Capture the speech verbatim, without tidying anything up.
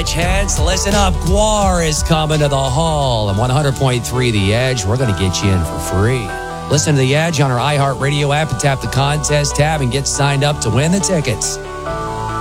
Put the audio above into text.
Edgeheads, listen up. Guar is coming to the Hall. And one hundred point three The Edge, we're going to get you in for free. Listen to The Edge on our iHeartRadio app and tap the contest tab and get signed up to win the tickets.